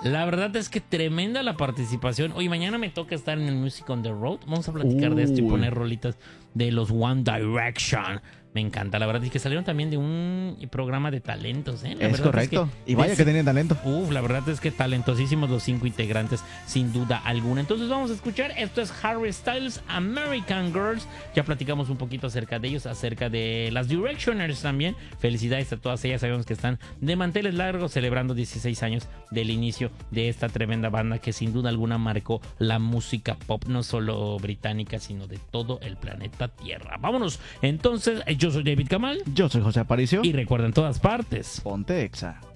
La verdad es que tremenda la participación. Oye, mañana me toca estar en el Music on the Road. Vamos a platicar de esto y poner rolitas de los One Direction. Me encanta, la verdad es que salieron también de un programa de talentos, ¿eh? Es correcto. Y vaya que tenían talento. La verdad es que talentosísimos los 5 integrantes, sin duda alguna. Entonces vamos a escuchar, esto es Harry Styles, American Girls. Ya platicamos un poquito acerca de ellos, acerca de las Directioners también. Felicidades a todas ellas, sabemos que están de manteles largos celebrando 16 años del inicio de esta tremenda banda que sin duda alguna marcó la música pop, no solo británica, sino de todo el planeta Tierra. Vámonos, entonces, yo soy David Kamal. Yo soy José Aparicio. Y recuerda, en todas partes, Ponte Exa.